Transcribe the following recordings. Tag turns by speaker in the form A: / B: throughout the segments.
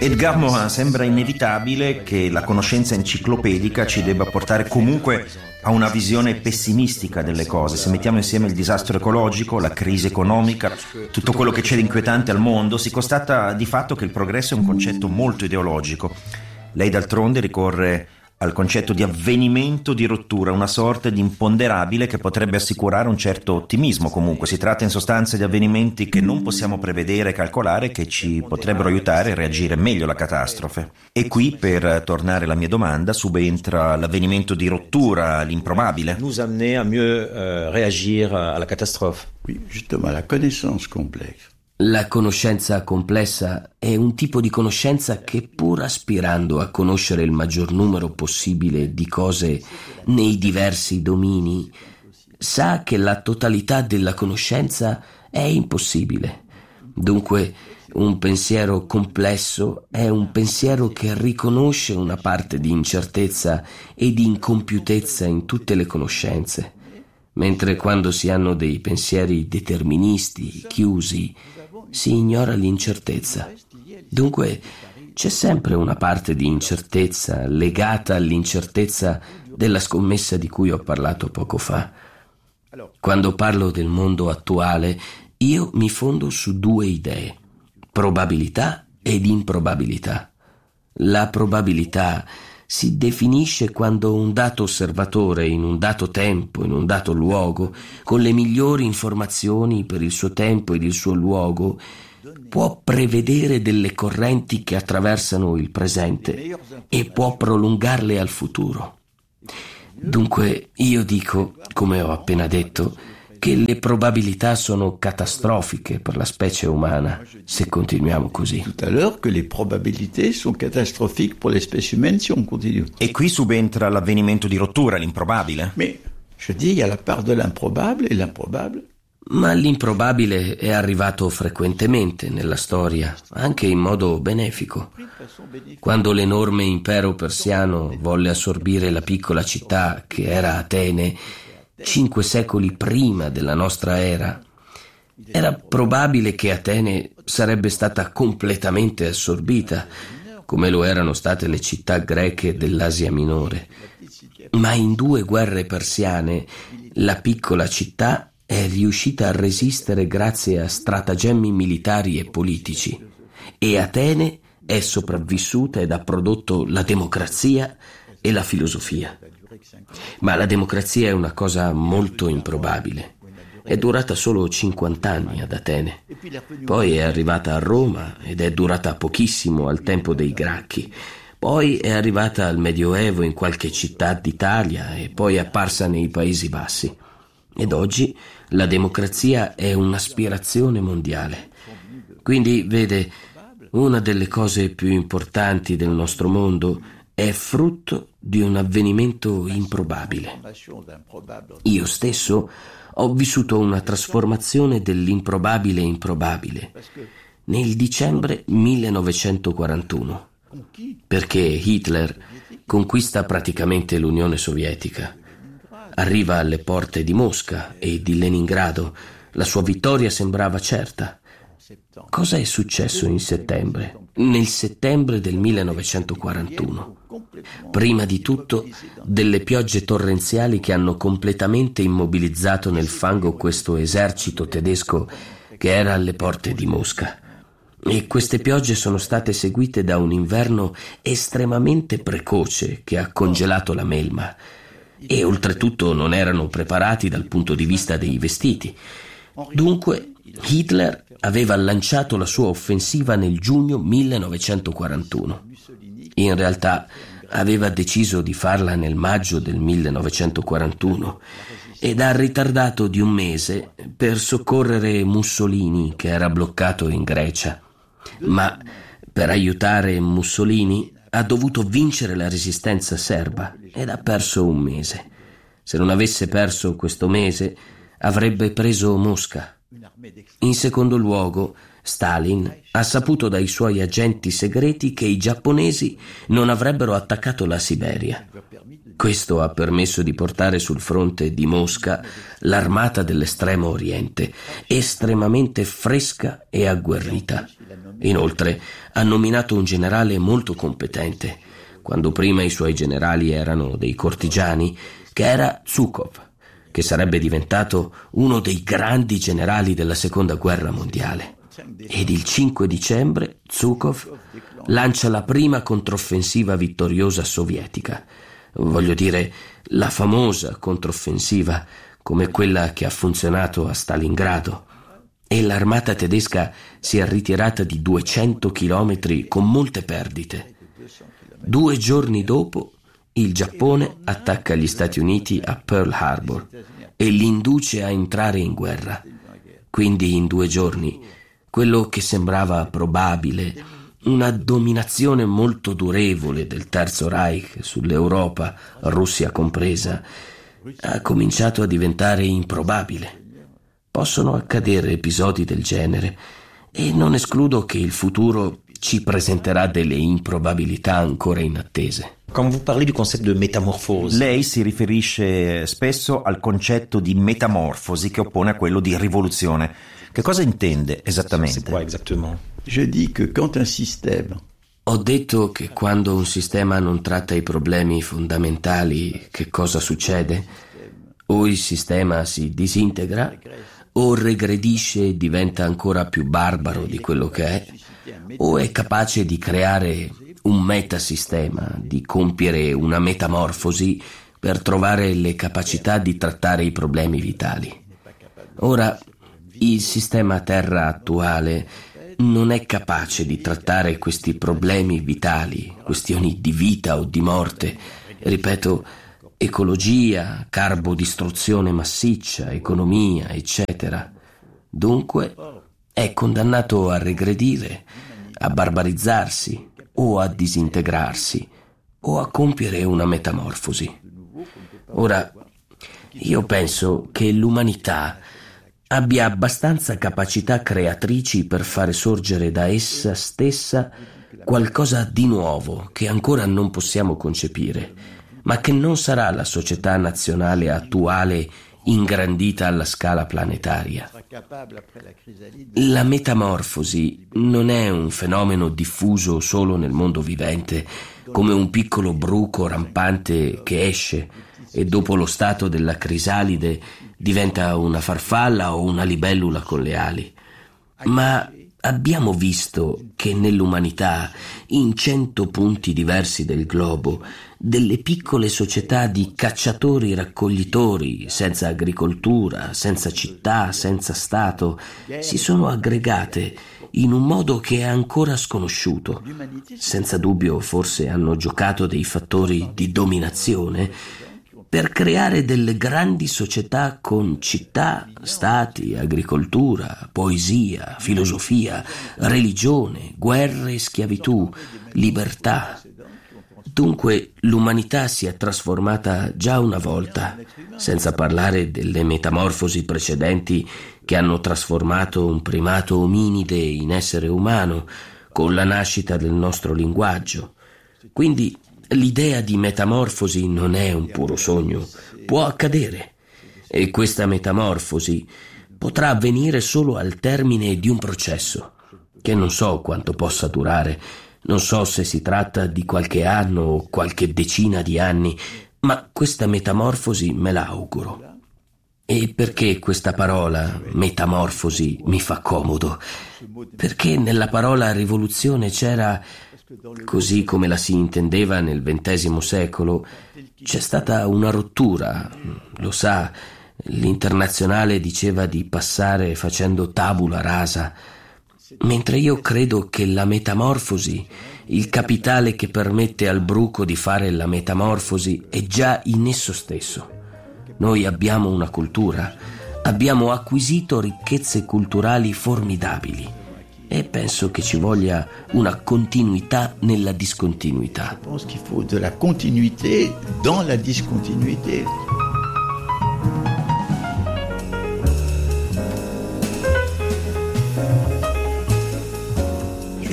A: Edgar Morin, sembra inevitabile che la conoscenza enciclopedica ci debba portare comunque a una visione pessimistica delle cose. Se mettiamo insieme il disastro ecologico, la crisi economica, tutto quello che c'è di inquietante al mondo, si constata di fatto che il progresso è un concetto molto ideologico. Lei d'altronde ricorre al concetto di avvenimento di rottura, una sorta di imponderabile che potrebbe assicurare un certo ottimismo. Comunque si tratta in sostanza di avvenimenti che non possiamo prevedere e calcolare, che ci potrebbero aiutare a reagire meglio alla catastrofe. E qui, per tornare alla mia domanda, subentra l'avvenimento di rottura, l'improbabile.
B: Nous amener à mieux réagir à la catastrophe.
C: Oui, justement, la connaissance complexe.
D: La conoscenza complessa è un tipo di conoscenza che, pur aspirando a conoscere il maggior numero possibile di cose nei diversi domini, sa che la totalità della conoscenza è impossibile. Dunque, un pensiero complesso è un pensiero che riconosce una parte di incertezza e di incompiutezza in tutte le conoscenze, mentre quando si hanno dei pensieri deterministi, chiusi, si ignora l'incertezza. Dunque c'è sempre una parte di incertezza legata all'incertezza della scommessa di cui ho parlato poco fa. Quando parlo del mondo attuale, io mi fondo su due idee: probabilità ed improbabilità. La probabilità si definisce quando un dato osservatore in un dato tempo, in un dato luogo, con le migliori informazioni per il suo tempo ed il suo luogo, può prevedere delle correnti che attraversano il presente e può prolungarle al futuro. Dunque io dico, come ho appena detto, che le probabilità sono catastrofiche per la specie umana se continuiamo così.
C: Tout à l'heure que les probabilités sont catastrophiques pour l'espèce humaine si on continue.
A: E qui subentra l'avvenimento di rottura, l'improbabile.
C: Mais je dis, il y a la part de l'improbable et l'improbable.
D: Ma l'improbabile è arrivato frequentemente nella storia, anche in modo benefico. Quando l'enorme impero persiano volle assorbire la piccola città che era Atene, 5 secoli prima della nostra era, era probabile che Atene sarebbe stata completamente assorbita, come lo erano state le città greche dell'Asia Minore. Ma in 2 guerre persiane la piccola città è riuscita a resistere grazie a stratagemmi militari e politici, e Atene è sopravvissuta ed ha prodotto la democrazia e la filosofia. Ma la democrazia è una cosa molto improbabile. È durata solo 50 anni ad Atene. Poi è arrivata a Roma ed è durata pochissimo al tempo dei Gracchi. Poi è arrivata al Medioevo in qualche città d'Italia e poi è apparsa nei Paesi Bassi. Ed oggi la democrazia è un'aspirazione mondiale. Quindi, vede, una delle cose più importanti del nostro mondo è frutto di un avvenimento improbabile. Io stesso ho vissuto una trasformazione dell'improbabile improbabile nel dicembre 1941, perché Hitler conquista praticamente l'Unione Sovietica. Arriva alle porte di Mosca e di Leningrado. La sua vittoria sembrava certa. Cosa è successo in settembre? Nel settembre del 1941. Prima di tutto, delle piogge torrenziali che hanno completamente immobilizzato nel fango questo esercito tedesco che era alle porte di Mosca. E queste piogge sono state seguite da un inverno estremamente precoce che ha congelato la melma. E oltretutto non erano preparati dal punto di vista dei vestiti. Dunque Hitler aveva lanciato la sua offensiva nel giugno 1941. In realtà aveva deciso di farla nel maggio del 1941 ed ha ritardato di un mese per soccorrere Mussolini, che era bloccato in Grecia. Ma per aiutare Mussolini ha dovuto vincere la resistenza serba ed ha perso un mese. Se non avesse perso questo mese, avrebbe preso Mosca. In secondo luogo, Stalin ha saputo dai suoi agenti segreti che i giapponesi non avrebbero attaccato la Siberia. Questo ha permesso di portare sul fronte di Mosca l'armata dell'estremo oriente, estremamente fresca e agguerrita. Inoltre ha nominato un generale molto competente, quando prima i suoi generali erano dei cortigiani, che era Zhukov, che sarebbe diventato uno dei grandi generali della Seconda Guerra Mondiale. Ed il 5 dicembre Zhukov lancia la prima controffensiva vittoriosa sovietica. Voglio dire, la famosa controffensiva, come quella che ha funzionato a Stalingrado. E l'armata tedesca si è ritirata di 200 chilometri con molte perdite. 2 giorni dopo, il Giappone attacca gli Stati Uniti a Pearl Harbor e li induce a entrare in guerra. Quindi in 2 giorni, quello che sembrava probabile, una dominazione molto durevole del Terzo Reich sull'Europa, Russia compresa, ha cominciato a diventare improbabile. Possono accadere episodi del genere e non escludo che il futuro ci presenterà delle improbabilità ancora inattese.
B: Quand vous parlez du concept de métamorphose,
A: Lei si riferisce spesso al concetto di metamorfosi che oppone a quello di rivoluzione. Che cosa intende
B: c'est
A: esattamente?
B: quoi exactement?
C: Je dis que quand un système
D: Ho detto che quando un sistema non tratta i problemi fondamentali, che cosa succede? O il sistema si disintegra, o regredisce e diventa ancora più barbaro di quello che è, o è capace di creare un metasistema, di compiere una metamorfosi per trovare le capacità di trattare i problemi vitali. Ora, il sistema Terra attuale non è capace di trattare questi problemi vitali, questioni di vita o di morte. Ripeto, ecologia, carbodistruzione massiccia, economia, eccetera. Dunque è condannato a regredire, a barbarizzarsi o a disintegrarsi o a compiere una metamorfosi. Ora, io penso che l'umanità abbia abbastanza capacità creatrici per fare sorgere da essa stessa qualcosa di nuovo che ancora non possiamo concepire, ma che non sarà la società nazionale attuale ingrandita alla scala planetaria. La metamorfosi non è un fenomeno diffuso solo nel mondo vivente, come un piccolo bruco rampante che esce e dopo lo stato della crisalide diventa una farfalla o una libellula con le ali. Ma abbiamo visto che nell'umanità, in 100 punti diversi del globo, delle piccole società di cacciatori-raccoglitori, senza agricoltura, senza città, senza Stato, si sono aggregate in un modo che è ancora sconosciuto. Senza dubbio forse hanno giocato dei fattori di dominazione per creare delle grandi società con città, stati, agricoltura, poesia, filosofia, religione, guerre e schiavitù, libertà. Dunque l'umanità si è trasformata già una volta, senza parlare delle metamorfosi precedenti che hanno trasformato un primato ominide in essere umano, con la nascita del nostro linguaggio. Quindi l'idea di metamorfosi non è un puro sogno, può accadere. E questa metamorfosi potrà avvenire solo al termine di un processo, che non so quanto possa durare, non so se si tratta di qualche anno o qualche decina di anni, ma questa metamorfosi me la auguro. E perché questa parola, metamorfosi, mi fa comodo? Perché nella parola rivoluzione c'era, così come la si intendeva nel XX secolo, c'è stata una rottura, lo sa, l'Internazionale diceva di passare facendo tabula rasa, mentre io credo che la metamorfosi, il capitale che permette al bruco di fare la metamorfosi, è già in esso stesso. Noi abbiamo una cultura, abbiamo acquisito ricchezze culturali formidabili e penso che ci voglia una continuità nella discontinuità.
C: Je pense qu'il faut de la continuité dans la discontinuité.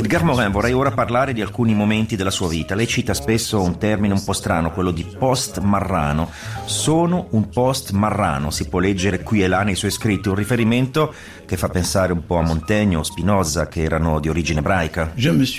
A: Edgar Morin, vorrei ora parlare di alcuni momenti della sua vita. Lei cita spesso un termine un po' strano, quello di post-marrano. Sono un post-marrano, si può leggere qui e là nei suoi scritti, un riferimento che fa pensare un po' a Montaigne o Spinoza, che erano di origine ebraica.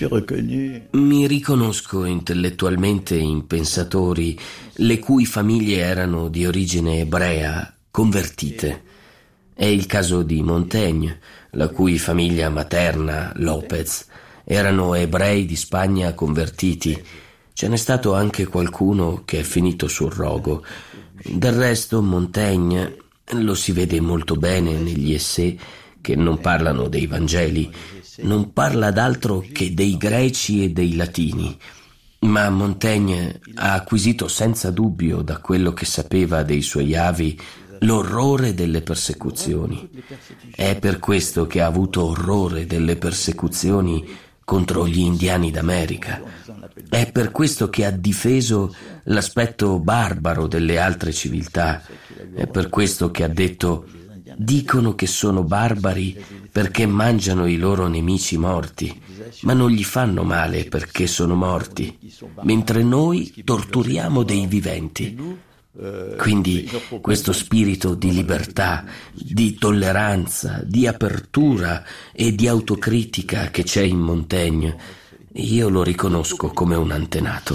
D: Mi riconosco intellettualmente in pensatori le cui famiglie erano di origine ebrea, convertite. È il caso di Montaigne, la cui famiglia materna, Lopez, erano ebrei di Spagna convertiti. Ce n'è stato anche qualcuno che è finito sul rogo. Del resto Montaigne lo si vede molto bene negli essai che non parlano dei Vangeli, non parla d'altro che dei greci e dei latini. Ma Montaigne ha acquisito senza dubbio, da quello che sapeva dei suoi avi, l'orrore delle persecuzioni. È per questo che ha avuto orrore delle persecuzioni contro gli indiani d'America. È per questo che ha difeso l'aspetto barbaro delle altre civiltà. È per questo che ha detto: dicono che sono barbari perché mangiano i loro nemici morti, ma non gli fanno male perché sono morti, mentre noi torturiamo dei viventi. Quindi questo spirito di libertà, di tolleranza, di apertura e di autocritica che c'è in Montaigne, io lo riconosco come un antenato.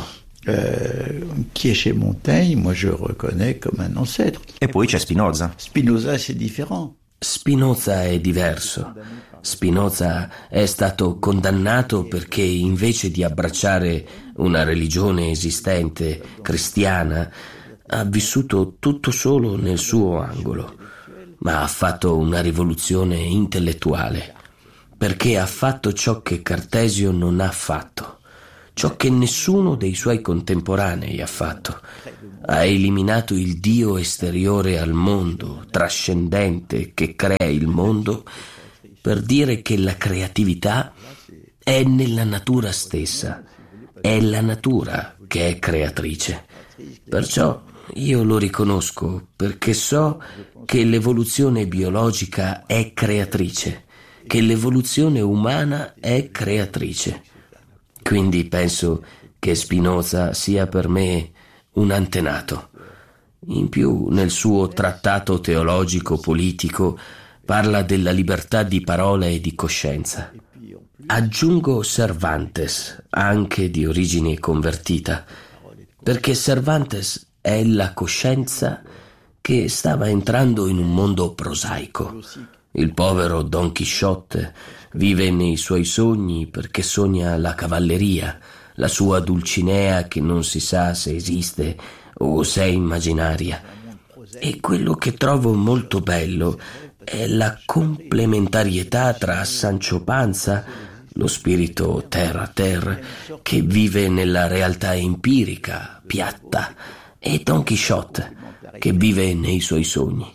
C: Qui est chez Montaigne, moi je le reconnais comme un ancêtre.
A: E poi c'è Spinoza.
C: Spinoza c'est différent.
D: Spinoza è diverso. Spinoza è stato condannato perché invece di abbracciare una religione esistente, cristiana, ha vissuto tutto solo nel suo angolo, ma ha fatto una rivoluzione intellettuale, perché ha fatto ciò che Cartesio non ha fatto, ciò che nessuno dei suoi contemporanei ha fatto. Ha eliminato il Dio esteriore al mondo, trascendente, che crea il mondo, per dire che la creatività è nella natura stessa, è la natura che è creatrice. Perciò io lo riconosco, perché so che l'evoluzione biologica è creatrice, che l'evoluzione umana è creatrice. Quindi penso che Spinoza sia per me un antenato. In più, nel suo trattato teologico-politico parla della libertà di parola e di coscienza. Aggiungo Cervantes, anche di origine convertita, perché Cervantes è la coscienza che stava entrando in un mondo prosaico. Il povero Don Chisciotte vive nei suoi sogni perché sogna la cavalleria, la sua Dulcinea che non si sa se esiste o se è immaginaria. E quello che trovo molto bello è la complementarietà tra Sancho Panza, lo spirito terra a terra, che vive nella realtà empirica, piatta, e Don Chisciotte, che vive nei suoi sogni.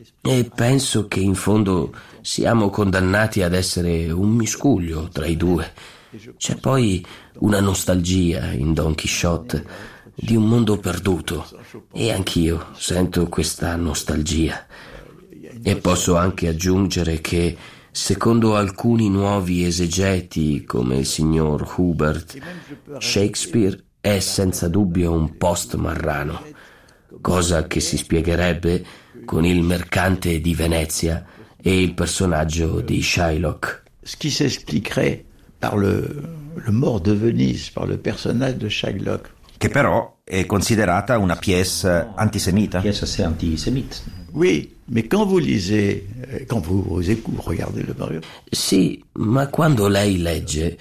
D: E penso che in fondo siamo condannati ad essere un miscuglio tra i due. C'è poi una nostalgia in Don Chisciotte di un mondo perduto, e anch'io sento questa nostalgia. E posso anche aggiungere che, secondo alcuni nuovi esegeti come il signor Hubert, Shakespeare è senza dubbio un post-marrano, cosa che si spiegherebbe con il mercante di Venezia e il personaggio di Shylock.
C: Ce qui s'expliquerait par le mort de Venise, par le personnage de Shylock.
A: Che però è considerata una pièce antisemita.
B: Pièce assez antisémite.
C: Oui, mais quand vous lisez, quand vous regardez le Mario.
D: Sì, ma quando lei legge,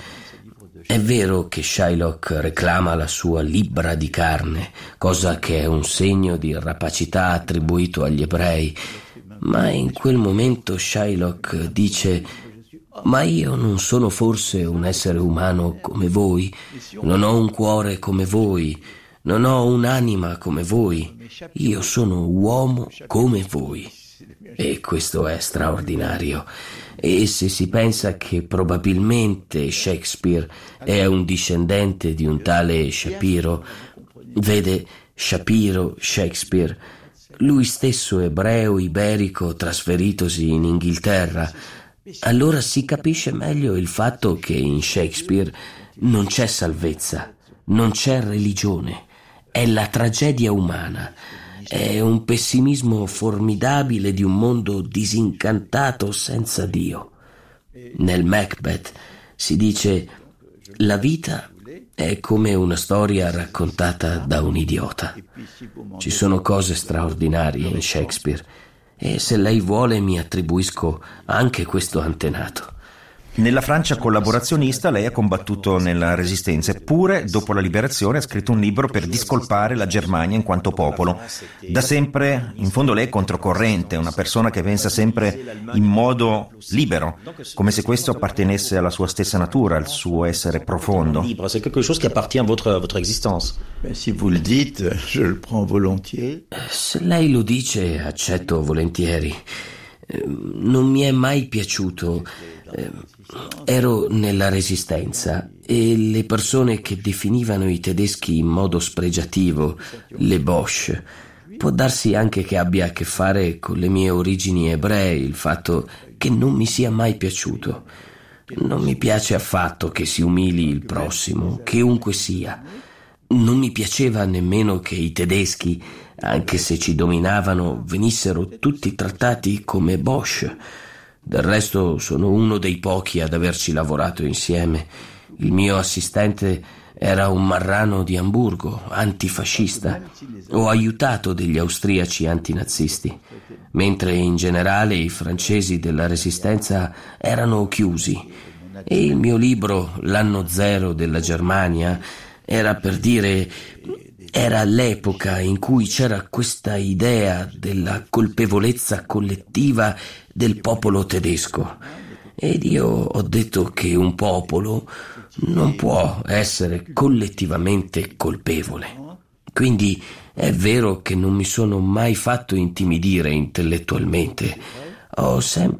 D: è vero che Shylock reclama la sua libbra di carne, cosa che è un segno di rapacità attribuito agli ebrei, ma in quel momento Shylock dice: ma io non sono forse un essere umano come voi? Non ho un cuore come voi? Non ho un'anima come voi? Io sono uomo come voi. E questo è straordinario. E se si pensa che probabilmente Shakespeare è un discendente di un tale Shapiro, vede, Shapiro, Shakespeare, lui stesso ebreo iberico trasferitosi in Inghilterra, allora si capisce meglio il fatto che in Shakespeare non c'è salvezza, non c'è religione, è la tragedia umana, è un pessimismo formidabile di un mondo disincantato senza Dio. Nel Macbeth si dice: la vita è come una storia raccontata da un idiota. Ci sono cose straordinarie in Shakespeare e se lei vuole mi attribuisco anche questo antenato.
A: Nella Francia collaborazionista lei ha combattuto nella Resistenza, eppure dopo la liberazione ha scritto un libro per discolpare la Germania in quanto popolo. Da sempre, in fondo lei è controcorrente, una persona che pensa sempre in modo libero, come se questo appartenesse alla sua stessa natura, al suo essere profondo.
B: C'est quelque chose qui appartient à votre existence.
C: Si vous le dites, je le prends volontiers.
D: Se lei lo dice, accetto volentieri. Non mi è mai piaciuto. Ero nella Resistenza e le persone che definivano i tedeschi in modo spregiativo, le Boche, può darsi anche che abbia a che fare con le mie origini ebree, il fatto che non mi sia mai piaciuto. Non mi piace affatto che si umili il prossimo, chiunque sia. Non mi piaceva nemmeno che i tedeschi, anche se ci dominavano, venissero tutti trattati come Boche. Del resto sono uno dei pochi ad averci lavorato insieme. Il mio assistente era un marrano di Amburgo, antifascista. Ho aiutato degli austriaci antinazisti, mentre in generale i francesi della Resistenza erano chiusi. E il mio libro, L'anno zero della Germania, era per dire... Era l'epoca in cui c'era questa idea della colpevolezza collettiva del popolo tedesco. Ed io ho detto che un popolo non può essere collettivamente colpevole. Quindi è vero che non mi sono mai fatto intimidire intellettualmente. Ho sempre